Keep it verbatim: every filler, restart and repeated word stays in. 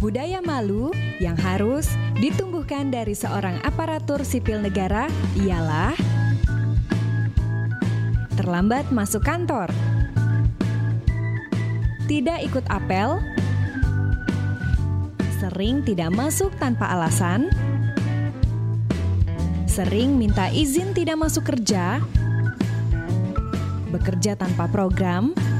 Budaya malu yang harus ditumbuhkan dari seorang aparatur sipil negara ialah terlambat masuk kantor, tidak ikut apel, sering tidak masuk tanpa alasan, sering minta izin tidak masuk kerja, bekerja tanpa program,